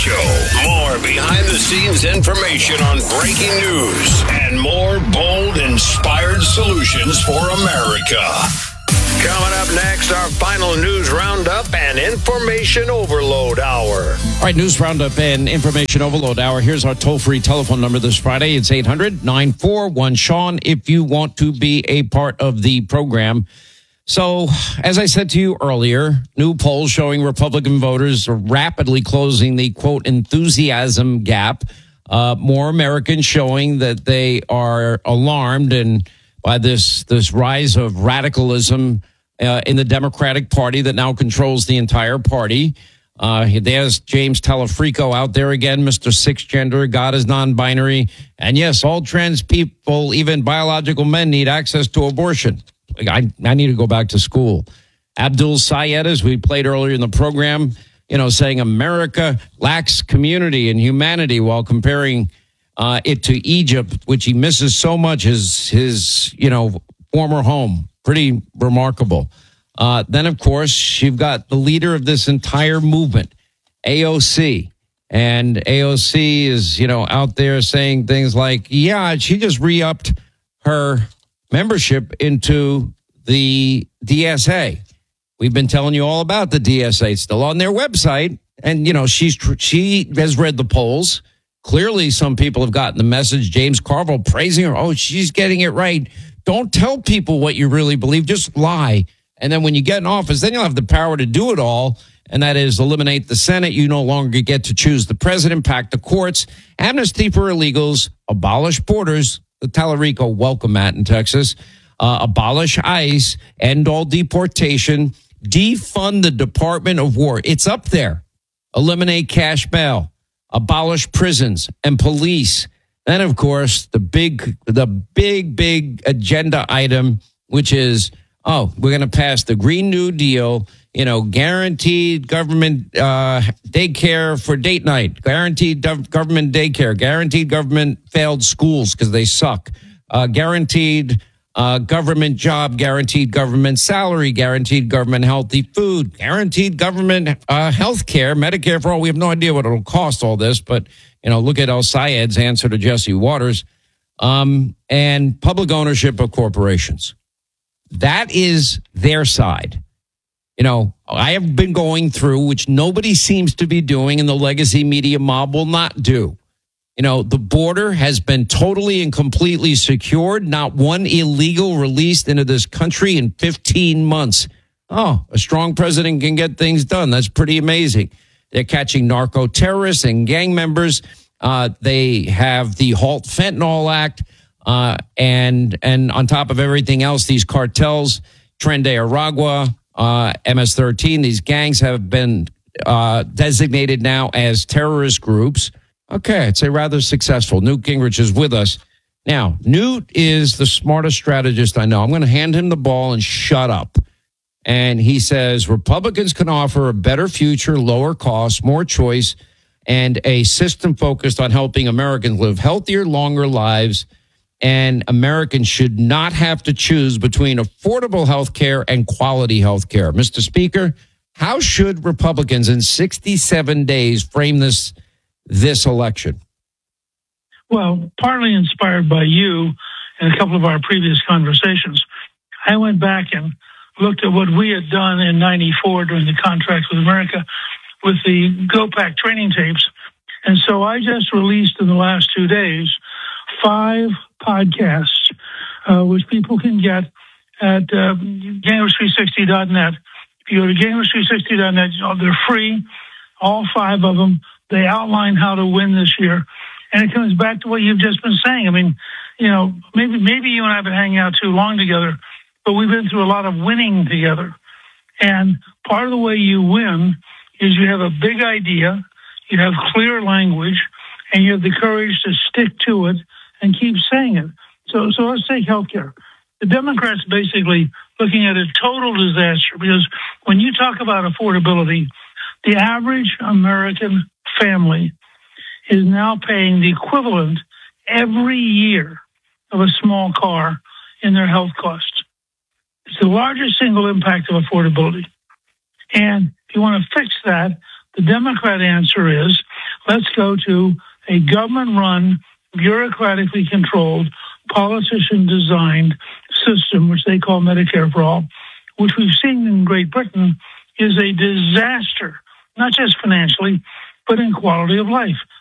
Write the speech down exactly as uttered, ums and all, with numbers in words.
Show. More behind-the-scenes information on breaking news and more bold, inspired solutions for America. Coming up next, our final news roundup and information overload hour. All right, news roundup and information overload hour. Here's our toll-free telephone number this Friday. It's eight hundred, nine four one, Sean if you want to be a part of the program. So, as I said to you earlier, new polls showing Republican voters are rapidly closing the, quote, enthusiasm gap. Uh, more Americans showing that they are alarmed and by this this rise of radicalism uh, in the Democratic Party that now controls the entire party. Uh, there's James Telefrico out there again, Mister Six Gender, God is non-binary. And yes, all trans people, even biological men, need access to abortion. I, I need to go back to school. Abdul Sayed, as we played earlier in the program, you know, saying America lacks community and humanity while comparing uh, it to Egypt, which he misses so much, his, his you know, former home. Pretty remarkable. Uh, then, of course, you've got the leader of this entire movement, A O C. And A O C is, you know, out there saying things like, yeah, she just re-upped her membership into the D S A. We've been telling you all about the D S A. It's still on their website. And, you know, she's she has read the polls. Clearly, some people have gotten the message. James Carville praising her. Oh, she's getting it right. Don't tell people what you really believe. Just lie. And then when you get in office, then you'll have the power to do it all. And that is eliminate the Senate. You no longer get to choose the president, pack the courts, amnesty for illegals, abolish borders. The Telefrico welcome that in Texas. Uh, abolish ICE, end all deportation, defund the Department of War. It's up there. Eliminate cash bail, abolish prisons and police. Then, of course, the big, the big, big agenda item, which is, oh, we're going to pass the Green New Deal, you know, guaranteed government uh, daycare for date night, guaranteed gov- government daycare, guaranteed government failed schools because they suck, uh, guaranteed uh, government job, guaranteed government salary, guaranteed government healthy food, guaranteed government uh, health care, Medicare for all. We have no idea what it'll cost, all this, but, you know, look at El Sayed's answer to Jesse Waters, um, and public ownership of corporations. That is their side. You know, I have been going through, which nobody seems to be doing, and the legacy media mob will not do. You know, the border has been totally and completely secured. Not one illegal released into this country in fifteen months. Oh, a strong president can get things done. That's pretty amazing. They're catching narco terrorists and gang members. Uh, they have the Halt Fentanyl Act. Uh, and and on top of everything else, these cartels, Tren de Aragua, uh, M S thirteen, these gangs have been uh, designated now as terrorist groups. Okay, I'd say rather successful. Newt Gingrich is with us. Now, Newt is the smartest strategist I know. I'm going to hand him the ball and shut up. And he says Republicans can offer a better future, lower costs, more choice, and a system focused on helping Americans live healthier, longer lives. And Americans should not have to choose between affordable health care and quality health care. Mister Speaker, how should Republicans in sixty-seven days frame this this election? Well, partly inspired by you and a couple of our previous conversations, I went back and looked at what we had done in ninety-four during the Contract with America with the GOPAC training tapes. And so I just released in the last two days five podcasts, uh, which people can get at uh, Gingrich three sixty dot net. If you go to Gingrich three sixty dot net, they're free, all five of them. They outline how to win this year. And it comes back to what you've just been saying. I mean, you know, maybe maybe you and I have been hanging out too long together, but we've been through a lot of winning together. And part of the way you win is you have a big idea, you have clear language, and you have the courage to stick to it and keep saying it. So, so let's take healthcare. The Democrats basically looking at a total disaster because when you talk about affordability, the average American family is now paying the equivalent every year of a small car in their health costs. It's the largest single impact of affordability. And if you want to fix that, the Democrat answer is Let's go to a government-run, bureaucratically controlled, politician-designed system, which they call Medicare for All, which we've seen in Great Britain is a disaster, not just financially, but in quality of life.